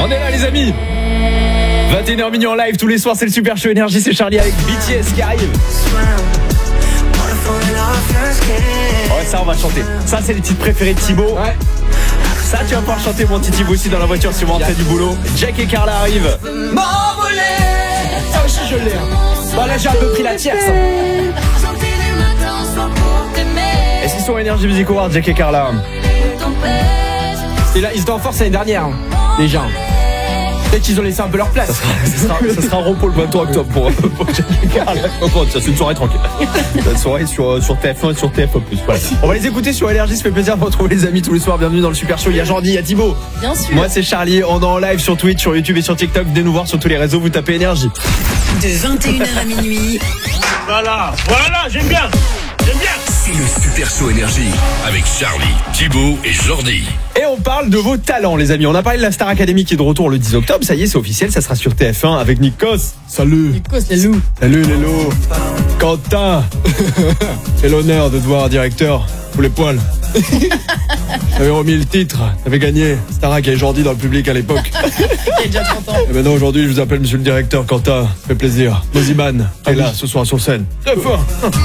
On est là les amis. 21h minuit en live tous les soirs, c'est le Super Show Énergie, c'est Charlie avec BTS qui arrive. Ouais, ça on va chanter. Ça c'est les titres préférés de Thibaut. Ouais. Ça tu vas pouvoir chanter mon petit Thibaut aussi dans la voiture si vous rentrez du boulot. Jack et Carla arrivent. M'envoler. Ça aussi je l'ai. Bon là j'ai un peu pris la tierce. Est-ce qu'ils sont Energy Music Awards, Jack et Carla? Et là ils étaient en force l'année dernière déjà. Peut-être qu'ils ont laissé un peu leur place. Ça sera un repos le 23 octobre pour Jack et Carla. C'est une soirée tranquille. Une soirée sur TF1 et sur TF1+. Voilà. On va les écouter sur Énergie, ça fait plaisir de retrouver les amis tous les soirs. Bienvenue dans le Super Show. Il y a Jordi, il y a Thibaut. Bien sûr. Moi c'est Charlie, on est en live sur Twitch, sur YouTube et sur TikTok. Venez nous voir sur tous les réseaux, vous tapez Énergie. De 21h à minuit. Voilà, j'aime bien. C'est le Super Show Énergie avec Charlie, Thibaut et Jordi. Et on parle de vos talents les amis. On a parlé de la Star Academy qui est de retour le 10 octobre. Ça y est, c'est officiel, ça sera sur TF1 avec Nikos. Salut. Nikos les loups. Salut les loups. Quentin. Quel honneur de te voir directeur. Pour les poils. T'avais remis le titre, t'avais gagné. Starac et Jordi dans le public à l'époque. Il y a déjà 30 ans. Et maintenant aujourd'hui je vous appelle monsieur le directeur Quentin. Ça fait plaisir. Moziman est là ce soir sur scène. Très fort.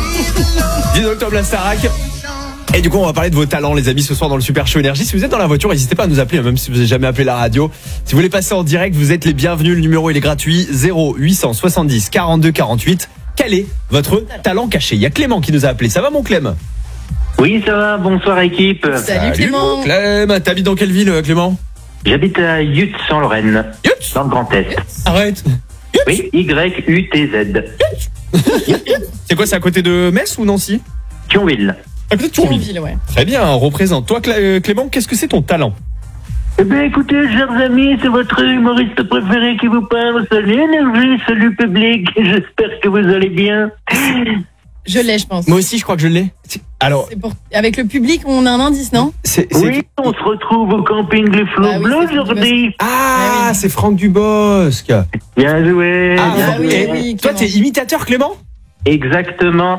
10 octobre la Starac. Et du coup on va parler de vos talents les amis ce soir dans le Super Show Énergie. Si vous êtes dans la voiture, n'hésitez pas à nous appeler, même si vous n'avez jamais appelé la radio. Si vous voulez passer en direct, vous êtes les bienvenus. Le numéro il est gratuit, 0870 42 48. Quel est votre talent caché? Il y a Clément qui nous a appelé. Ça va mon Clem? Oui, ça va, bonsoir équipe. Salut Clément. Clem, t'habites dans quelle ville Clément? J'habite à Yutz en Lorraine, dans le Grand Est. Arrête. Oui, Y-U-T-Z. C'est quoi, c'est à côté de Metz ou Nancy? Thionville. À côté de Thionville. Thionville, ouais. Très bien, on représente. Toi Clément, qu'est-ce que c'est ton talent? Eh bien écoutez, chers amis, c'est votre humoriste préféré qui vous parle. Salut Énergie, salut public, j'espère que vous allez bien. Je l'ai, je pense. Moi aussi je crois que je l'ai. Alors, Avec le public, on a un indice, non? Oui, on se retrouve au camping Les Flots Ah oui, Bleus c'est aujourd'hui. Ah, c'est Franck Dubosc. Bien joué. Ah, Ah oui, et oui, toi Clément. t'es imitateur Clément? Exactement.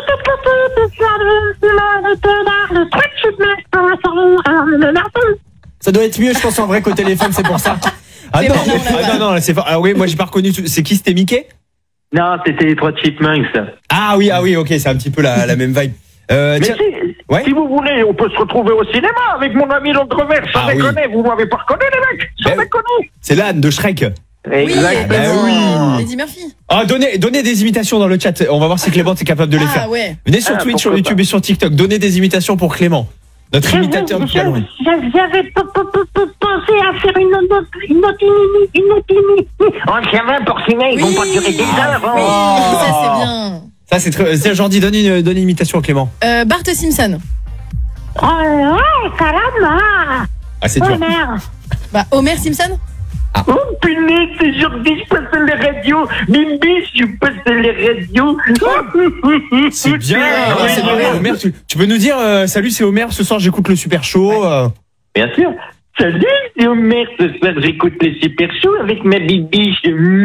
Ça doit être mieux je pense en vrai qu'au téléphone, c'est pour ça. Ah C'est non, bon, là, non, c'est fort. Ah oui, moi j'ai pas reconnu. C'est qui, c'était Mickey? Non, c'était les 3 Chipmunks. Ah oui, ok, c'est un petit peu la même vibe. Mais Tiens, ouais. si vous voulez, on peut se retrouver au cinéma avec mon ami l'Entreverse. Sans Ah déconner, vous m'avez pas reconnu les mecs. Sans Ben, déconner. c'est l'âne de Shrek. Exactement. Eddie Murphy. Ah, donnez des imitations dans le chat. On va voir si Clément est capable de les faire. Ah ouais. Venez sur Twitch, sur pourquoi YouTube pas. et sur TikTok. Donnez des imitations pour Clément. Notre imitateur de talent. J'avais pensé à faire une autre. On savait pour ciné, ils vont pas durer des heures. Oui, hein. ça c'est bien. Ça c'est très. C'est Jordi, donne une imitation à Clément. Bart Simpson. Ouais, caramba. Ah, c'est dur. Merde. Bah, Homer Simpson. Oh punaise, c'est Jordi, je passe les radios. Bimbi, je passe les radios. C'est bien. Ah, Ah, c'est ouais, bien. ouais. Homer, tu peux nous dire salut, c'est Homer. Ce soir, j'écoute le Super Show. Bien sûr. Salut, c'est Homer. Ce soir, j'écoute le Super Show avec ma bibiche.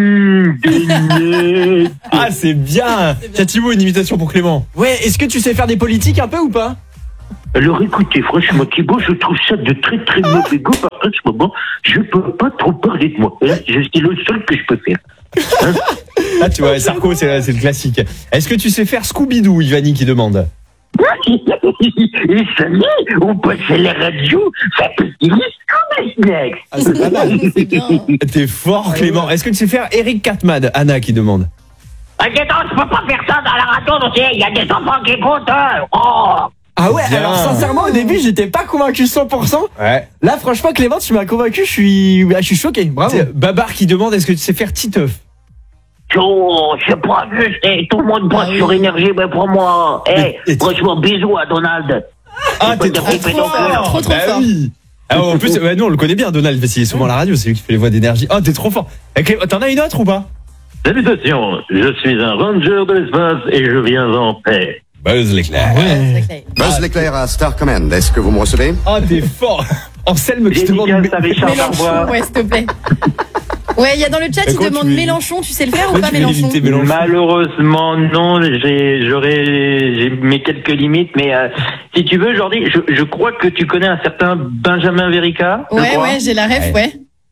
Ah, c'est bien. Tiens, Thibaut, une imitation pour Clément. Ouais, est-ce que tu sais faire des politiques un peu ou pas? Alors écoutez, franchement, Thibaut, je trouve ça de très très mauvais goût. Par contre, ce moment, je peux pas trop parler de moi. Hein, c'est le seul que je peux faire. Hein. Ah, tu vois, Sarko, c'est le classique. Est-ce que tu sais faire Scooby-Doo, Ivani qui demande? Et Samy, on passe à la radio, ça peut dire Scooby-Snacks. Ah, c'est pas mal. C'est bien. T'es fort, Clément. Est-ce que tu sais faire Eric Cartman, Anna qui demande? Attends, je peux pas faire ça dans la radio, donc il y a des enfants qui écoutent. Oh. Ah ouais, Bien. alors sincèrement au début j'étais pas convaincu 100%. Ouais. Là franchement Clément tu m'as convaincu, je suis choqué, bravo. Babar qui demande est-ce que tu sais faire Titeuf? Oh, c'est pas juste, tout le monde passe sur énergie, mais pour moi. Franchement, bisous à Donald. Ah, t'es trop fort. Trop Bah fort. oui. Ah, en plus, nous on le connaît bien, Donald, parce qu'il est souvent à la radio, c'est lui qui fait les voix d'énergie. Oh, t'es trop fort. T'en as une autre ou pas? Salutations, je suis un ranger de l'espace et je viens en paix. Buzz l'éclair. Buzz l'éclair à Star Command, est-ce que vous me recevez? Oh, t'es fort. Anselme qui te demande. Dédicace à Richard Mélenchon, Darbois. ouais, s'il te plaît. Ouais, il y a dans le chat, Mais il comment demande tu veux- Mélenchon, tu sais le faire ou Comment pas tu veux Mélenchon? limiter Mélenchon? Malheureusement, non, j'ai mes quelques limites, mais si tu veux, Jordi, je crois que tu connais un certain Benjamin Verica. je Ouais, crois. ouais, j'ai la ref, ouais.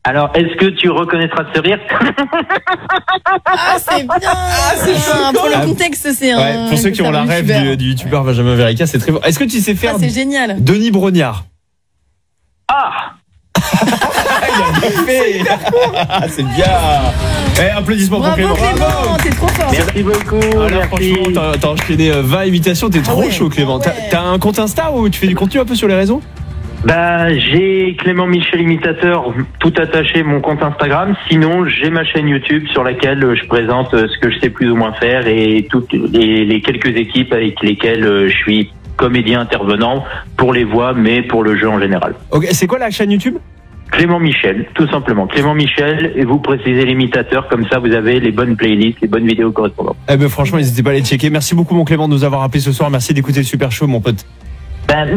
Alors, est-ce que tu reconnaîtras ce rire? Ah, c'est bien. Pour le contexte, c'est un. Ouais, pour ceux qui ont la rêve du youtubeur Benjamin Verica, c'est très fort. Est-ce que tu sais faire c'est génial. Denis Brognard? Ah! Il a bien fait. C'est bien. Applaudissements pour Bravo Clément. Clément, t'es trop fort. Merci beaucoup. Alors, franchement, t'as enchaîné 20 imitations, t'es trop chaud Clément. T'as un compte Insta où tu fais du contenu un peu sur les réseaux? Bah, j'ai Clément Michel Imitateur, tout attaché, mon compte Instagram. Sinon, j'ai ma chaîne YouTube sur laquelle je présente ce que je sais plus ou moins faire et toutes les quelques équipes avec lesquelles je suis comédien intervenant pour les voix, mais pour le jeu en général. Ok, c'est quoi la chaîne YouTube? Clément Michel, tout simplement. Clément Michel, et vous précisez l'imitateur, comme ça vous avez les bonnes playlists, les bonnes vidéos correspondantes. Eh ben franchement, n'hésitez pas à les checker. Merci beaucoup mon Clément de nous avoir appelé ce soir. Merci d'écouter le Super Show mon pote. Merci.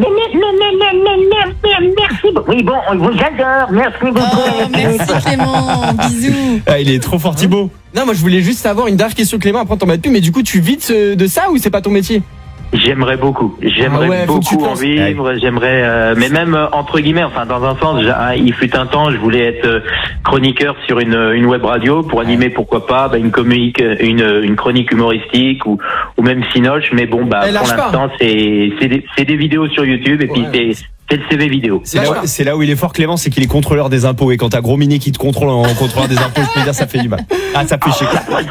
Oui, bon, on vous adore. Merci beaucoup. Merci Clément, bisous. Ah, il est trop fort Thibaut. Non, moi je voulais juste savoir une dernière question Clément, après on t'en met plus, mais du coup tu vis de ça ou c'est pas ton métier? J'aimerais beaucoup. J'aimerais beaucoup en vivre. J'aimerais, mais même entre guillemets, enfin dans un sens, il fut un temps, je voulais être chroniqueur sur une web radio pour animer, pourquoi pas, une chronique humoristique ou même Cinoche. Mais bon, pour l'instant, c'est des vidéos sur YouTube et puis c'est le CV vidéo. C'est là où il est fort Clément, c'est qu'il est contrôleur des impôts et quand t'as Gros Mini qui te contrôle en contrôleur des impôts, je peux dire ça fait du mal. Ah, ça fait chier.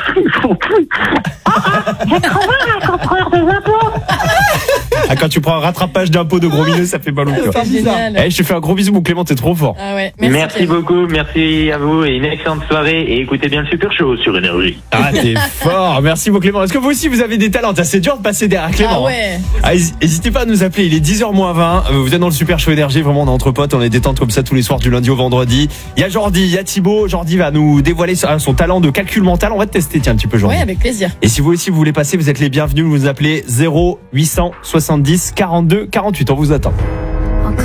J'ai trouvé un contrôleur des impôts. Ah, quand tu prends un rattrapage d'impôts de Gros Mineux, ça fait mal au cœur. C'est génial. Je te fais un gros bisou mon Clément, t'es trop fort. Ah ouais, merci beaucoup, merci à vous et une excellente soirée et écoutez bien le Super Show sur Énergie. Ah, t'es fort, merci mon Clément. Est-ce que vous aussi vous avez des talents? C'est dur de passer derrière Clément. Ah ouais. N'hésitez pas à nous appeler, il est 10h-20. Vous êtes dans le Super Show Énergie, vraiment on est entre potes, on est détente comme ça tous les soirs du lundi au vendredi. Il y a Jordi, il y a Thibaut. Jordi va nous dévoiler son talent de calcul mental. On va te tester tiens un petit peu Jordi. Ouais, avec plaisir. Et si vous aussi vous voulez passer, vous êtes les bienvenus, vous nous appelez 0870 42 48. On vous attend.